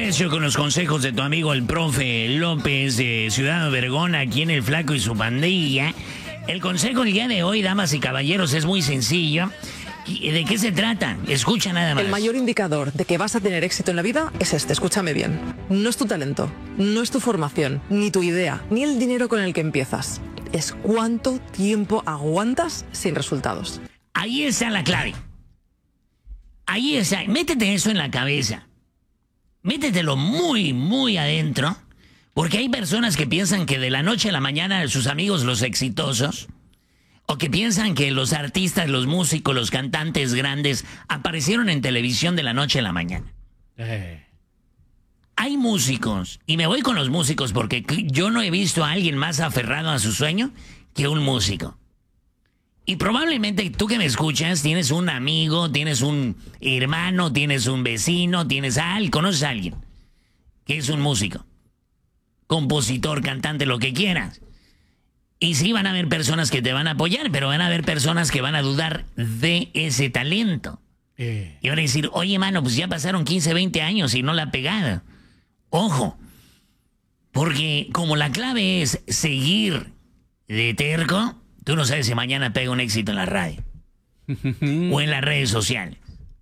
recio con los consejos de tu amigo el profe López de Ciudad Obregón, aquí en El Flaco y su pandilla. El consejo del día de hoy, damas y caballeros, es muy sencillo. ¿De qué se trata? Escucha nada más. El mayor indicador de que vas a tener éxito en la vida es este, escúchame bien. No es tu talento, no es tu formación, ni tu idea, ni el dinero con el que empiezas. Es cuánto tiempo aguantas sin resultados. Ahí está la clave. Ahí está. Métete eso en la cabeza. Métetelo muy, muy adentro. Porque hay personas que piensan que de la noche a la mañana sus amigos los exitosos, o que piensan que los artistas, los músicos, los cantantes grandes aparecieron en televisión de la noche a la mañana. Hay músicos, y me voy con los músicos porque yo no he visto a alguien más aferrado a su sueño que un músico. Y probablemente tú que me escuchas tienes un amigo, tienes un hermano, tienes un vecino, conoces a alguien que es un músico, compositor, cantante, lo que quieras. Y sí van a haber personas que te van a apoyar, pero van a haber personas que van a dudar de ese talento. Y van a decir, oye, mano, pues ya pasaron 15, 20 años y no la ha pegado. Ojo, porque como la clave es seguir de terco, tú no sabes si mañana pega un éxito en la radio o en las redes sociales.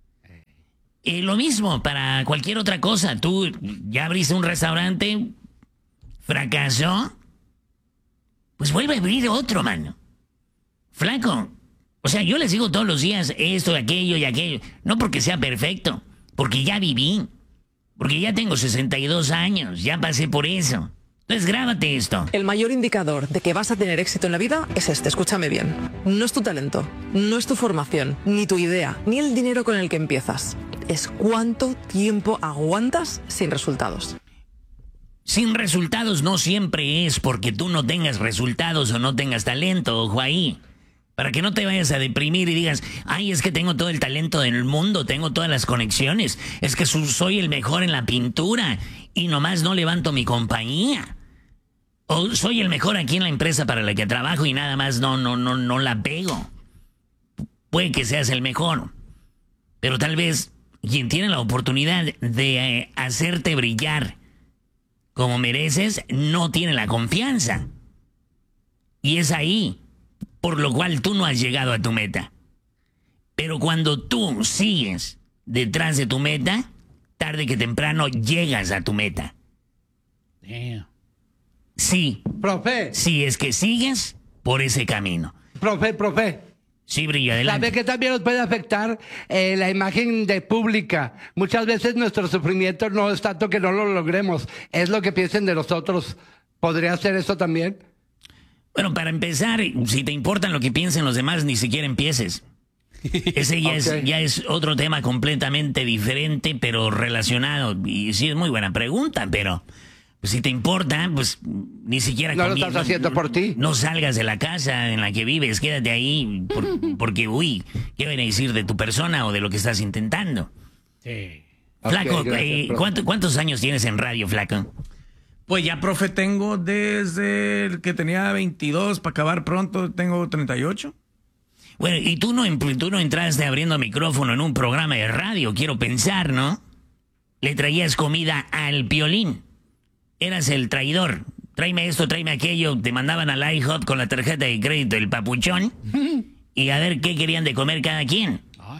Lo mismo para cualquier otra cosa. Tú ya abriste un restaurante, fracasó, pues vuelve a abrir otro, mano. Flaco, o sea, yo les digo todos los días esto, aquello y aquello. No porque sea perfecto, porque ya viví. Porque ya tengo 62 años, ya pasé por eso. Entonces grábate esto. El mayor indicador de que vas a tener éxito en la vida es este, escúchame bien. No es tu talento, no es tu formación, ni tu idea, ni el dinero con el que empiezas. Es cuánto tiempo aguantas sin resultados. Sin resultados no siempre es porque tú no tengas resultados o no tengas talento, ojo ahí. Para que no te vayas a deprimir y digas, ay, es que tengo todo el talento del mundo, tengo todas las conexiones, es que soy el mejor en la pintura y nomás no levanto mi compañía. O soy el mejor aquí en la empresa para la que trabajo y nada más no la pego. Puede que seas el mejor, pero tal vez quien tiene la oportunidad de hacerte brillar como mereces, no tiene la confianza. Y es ahí, por lo cual tú no has llegado a tu meta. Pero cuando tú sigues detrás de tu meta, tarde que temprano llegas a tu meta. Damn. Sí. Profe. Si es que sigues por ese camino. Profe. Sí, Brillo, adelante. ¿Sabe que también nos puede afectar la imagen de pública? Muchas veces nuestro sufrimiento no es tanto que no lo logremos, es lo que piensen de nosotros. ¿Podría ser eso también? Bueno, para empezar, si te importan lo que piensen los demás, ni siquiera empieces. Ese ya es otro tema completamente diferente, pero relacionado. Y sí, es muy buena pregunta, pero pues, si te importa, pues ni siquiera... No lo estás haciendo por ti. No salgas de la casa en la que vives, quédate ahí, porque, uy, ¿qué van a decir de tu persona o de lo que estás intentando? Sí. Flaco, Okay, gracias, ¿cuántos años tienes en radio, Flaco? Pues ya, profe, tengo desde el que tenía 22, para acabar pronto, tengo 38. Bueno, y tú no entraste abriendo micrófono en un programa de radio, quiero pensar, ¿no? Le traías comida al Piolín. Eras el traidor. Tráeme esto, tráeme aquello. Te mandaban al iHot con la tarjeta de crédito, el papuchón. Y a ver qué querían de comer cada quien.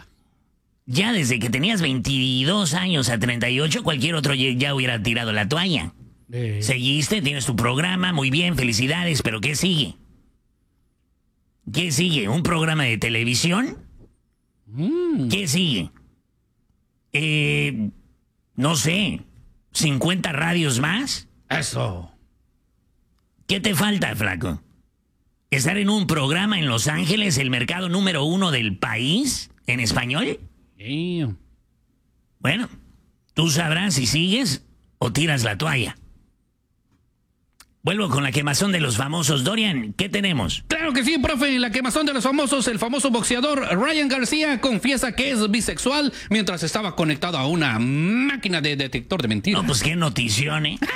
Ya desde que tenías 22 años a 38, cualquier otro ya hubiera tirado la toalla. Seguiste, tienes tu programa, muy bien, felicidades, pero ¿qué sigue? ¿Qué sigue? ¿Un programa de televisión? ¿Qué sigue? No sé, ¿50 radios más? Eso. ¿Qué te falta, Flaco? ¿Estar en un programa en Los Ángeles, el mercado número 1 del país, en español? Damn. Bueno, tú sabrás si sigues o tiras la toalla. Vuelvo con la quemazón de los famosos. Dorian, ¿qué tenemos? Claro que sí, profe. La quemazón de los famosos. El famoso boxeador Ryan García confiesa que es bisexual mientras estaba conectado a una máquina de detector de mentiras. No, pues qué notición, ¿eh?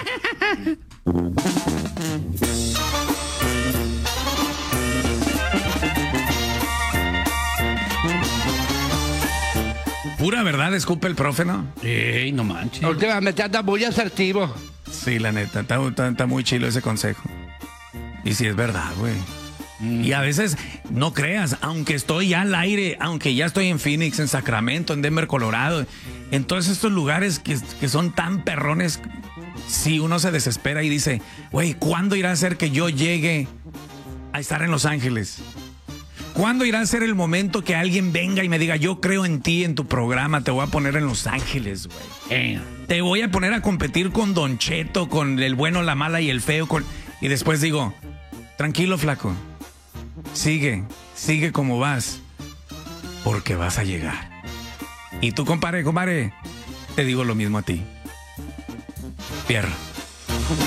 pura verdad escupe el profe, ¿no? Ey, no manches. Últimamente anda muy asertivo. Sí, la neta, está muy chilo ese consejo. Y sí es verdad, güey. Y a veces, no creas, aunque estoy ya al aire, aunque ya estoy en Phoenix, en Sacramento, en Denver, Colorado, en todos estos lugares que son tan perrones, sí, uno se desespera y dice, güey, ¿cuándo irá a ser que yo llegue a estar en Los Ángeles? ¿Cuándo irá a ser el momento que alguien venga y me diga, yo creo en ti, en tu programa, te voy a poner en Los Ángeles, güey? Te voy a poner a competir con Don Cheto, con el bueno, la mala y el feo, y después digo, tranquilo, flaco. Sigue como vas, porque vas a llegar. Y tú, compadre, te digo lo mismo a ti. Pierre.